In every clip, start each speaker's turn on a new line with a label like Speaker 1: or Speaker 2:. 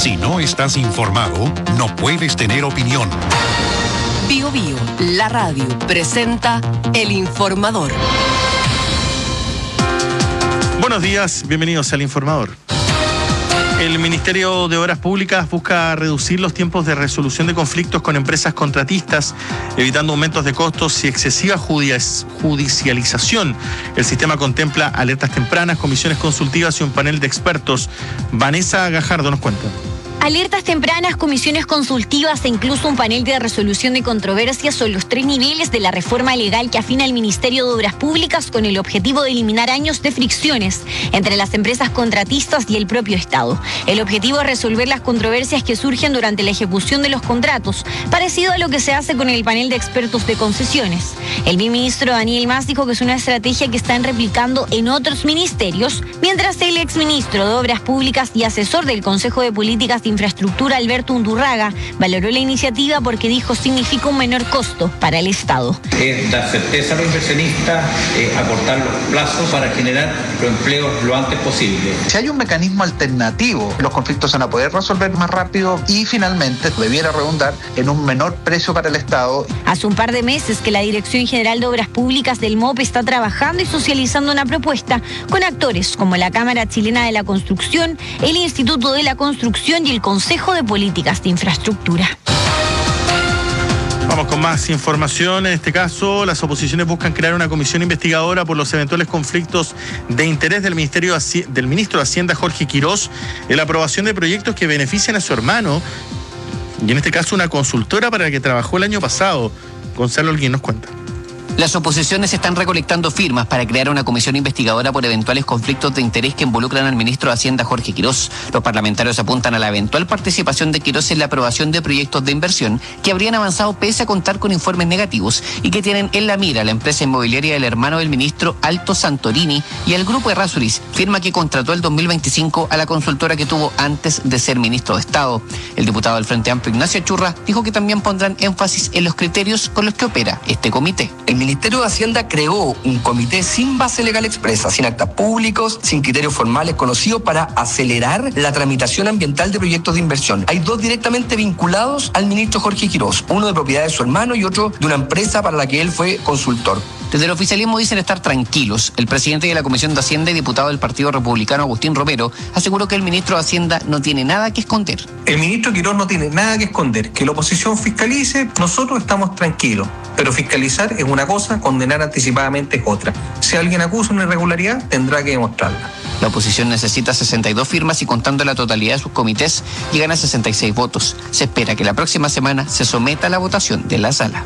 Speaker 1: Si no estás informado, no puedes tener opinión.
Speaker 2: Bio Bio, la radio, presenta El Informador.
Speaker 3: Buenos días, bienvenidos al Informador. El Ministerio de Obras Públicas busca reducir los tiempos de resolución de conflictos con empresas contratistas, evitando aumentos de costos y excesiva judicialización. El sistema contempla alertas tempranas, comisiones consultivas y un panel de expertos. Vanessa Gajardo nos cuenta.
Speaker 4: Alertas tempranas, comisiones consultivas e incluso un panel de resolución de controversias son los 3 niveles de la reforma legal que afina el Ministerio de Obras Públicas con el objetivo de eliminar años de fricciones entre las empresas contratistas y el propio Estado. El objetivo es resolver las controversias que surgen durante la ejecución de los contratos, parecido a lo que se hace con el panel de expertos de concesiones. El ministro Daniel Mas dijo que es una estrategia que están replicando en otros ministerios, mientras el exministro de Obras Públicas y asesor del Consejo de Políticas de Infraestructura, Alberto Undurraga, valoró la iniciativa porque dijo significa un menor costo para el Estado.
Speaker 5: Es dar certeza a los inversionistas, acortar los plazos para generar los empleos lo antes posible.
Speaker 6: Si hay un mecanismo alternativo, los conflictos se van a poder resolver más rápido y finalmente debiera redundar en un menor precio para el Estado.
Speaker 4: Hace un par de meses que la Dirección General de Obras Públicas del MOP está trabajando y socializando una propuesta con actores como la Cámara Chilena de la Construcción, el Instituto de la Construcción y el Consejo de Políticas de Infraestructura.
Speaker 3: Vamos con más información. En este caso, las oposiciones buscan crear una comisión investigadora por los eventuales conflictos de interés del ministro de Hacienda, Jorge Quirós, en la aprobación de proyectos que benefician a su hermano, y en este caso una consultora para la que trabajó el año pasado. Gonzalo Holguín nos cuenta.
Speaker 7: Las oposiciones están recolectando firmas para crear una comisión investigadora por eventuales conflictos de interés que involucran al ministro de Hacienda, Jorge Quirós. Los parlamentarios apuntan a la eventual participación de Quirós en la aprobación de proyectos de inversión que habrían avanzado pese a contar con informes negativos y que tienen en la mira la empresa inmobiliaria del hermano del ministro, Alto Santorini, y el grupo Errázuriz, firma que contrató el 2025 a la consultora que tuvo antes de ser ministro de Estado. El diputado del Frente Amplio, Ignacio Achurra, dijo que también pondrán énfasis en los criterios con los que opera este comité.
Speaker 8: El Ministerio de Hacienda creó un comité sin base legal expresa, sin actas públicos, sin criterios formales conocidos para acelerar la tramitación ambiental de proyectos de inversión. Hay 2 directamente vinculados al ministro Jorge Quirós, uno de propiedad de su hermano y otro de una empresa para la que él fue consultor.
Speaker 7: Desde el oficialismo dicen estar tranquilos. El presidente de la Comisión de Hacienda y diputado del Partido Republicano, Agustín Romero, aseguró que el ministro de Hacienda no tiene nada que esconder.
Speaker 9: El ministro Quirós no tiene nada que esconder. Que la oposición fiscalice, nosotros estamos tranquilos. Pero fiscalizar es una cosa, condenar anticipadamente es otra. Si alguien acusa una irregularidad, tendrá que demostrarla.
Speaker 7: La oposición necesita 62 firmas y contando la totalidad de sus comités, llegan a 66 votos. Se espera que la próxima semana se someta a la votación de la sala.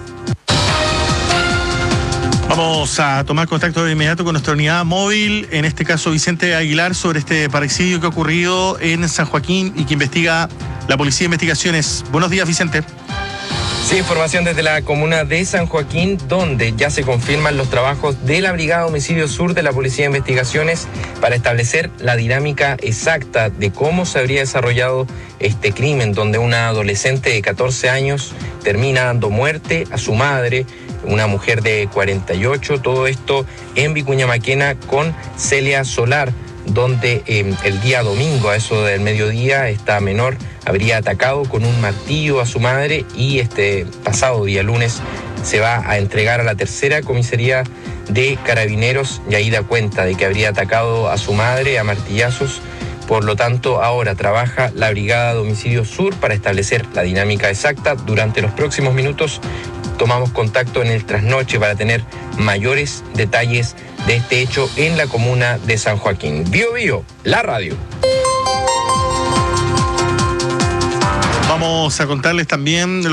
Speaker 3: Vamos a tomar contacto de inmediato con nuestra unidad móvil, en este caso Vicente Aguilar, sobre este parricidio que ha ocurrido en San Joaquín y que investiga la Policía de Investigaciones. Buenos días, Vicente.
Speaker 10: Sí, información desde la comuna de San Joaquín, donde ya se confirman los trabajos de la Brigada Homicidio Sur de la Policía de Investigaciones para establecer la dinámica exacta de cómo se habría desarrollado este crimen, donde una adolescente de 14 años termina dando muerte a su madre, una mujer de 48, todo esto en Vicuña Maquena con Celia Solar, donde el día domingo, a eso del mediodía, esta menor habría atacado con un martillo a su madre y este pasado día lunes se va a entregar a la tercera comisaría de Carabineros y ahí da cuenta de que habría atacado a su madre a martillazos. Por lo tanto, ahora trabaja la Brigada de Homicidio Sur para establecer la dinámica exacta. Durante los próximos minutos tomamos contacto en el trasnoche para tener mayores detalles de este hecho en la comuna de San Joaquín. Bio Bio, la radio.
Speaker 3: Vamos a contarles también